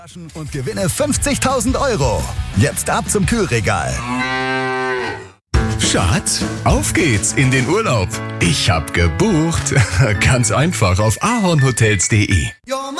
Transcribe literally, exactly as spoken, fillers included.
Und gewinne fünfzigtausend Euro. Jetzt ab zum Kühlregal. Schatz, auf geht's in den Urlaub. Ich hab gebucht. Ganz einfach auf ahornhotels punkt de.